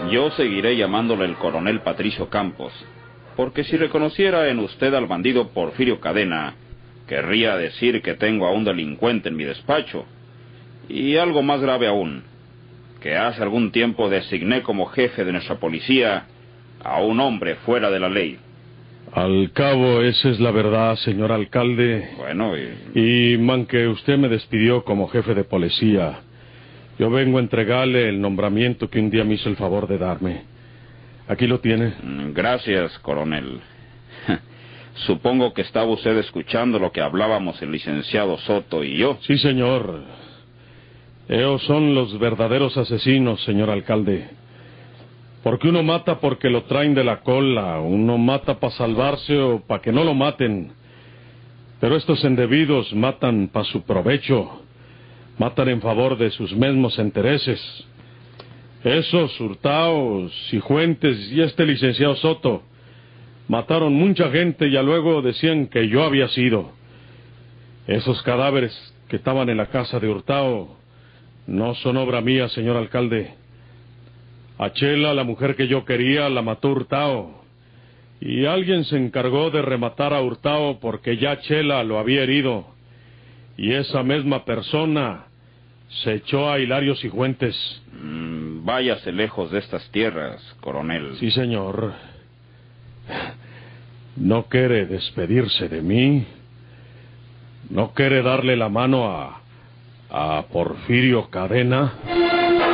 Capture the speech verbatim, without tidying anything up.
Yo seguiré llamándole el coronel Patricio Campos, porque si reconociera en usted al bandido Porfirio Cadena, querría decir que tengo a un delincuente en mi despacho. Y algo más grave aún, que hace algún tiempo designé como jefe de nuestra policía a un hombre fuera de la ley. Al cabo, esa es la verdad, señor alcalde. Bueno, y... Y, man, que usted me despidió como jefe de policía, yo vengo a entregarle el nombramiento que un día me hizo el favor de darme. Aquí lo tiene. Gracias, coronel. Supongo que estaba usted escuchando lo que hablábamos el licenciado Soto y yo. Sí, señor. Ellos son los verdaderos asesinos, señor alcalde. Porque uno mata porque lo traen de la cola, uno mata para salvarse o para que no lo maten. Pero estos indebidos matan para su provecho, matan en favor de sus mismos intereses. Esos Hurtados, Cifuentes y este licenciado Soto mataron mucha gente y ya luego decían que yo había sido. Esos cadáveres que estaban en la casa de Hurtado no son obra mía, señor alcalde. A Chela, la mujer que yo quería, la mató Hurtado. Y alguien se encargó de rematar a Hurtado porque ya Chela lo había herido. Y esa misma persona se echó a Hilario Cifuentes. Mm, váyase lejos de estas tierras, coronel. Sí, señor. ¿No quiere despedirse de mí? ¿No quiere darle la mano a, a Porfirio Cadena?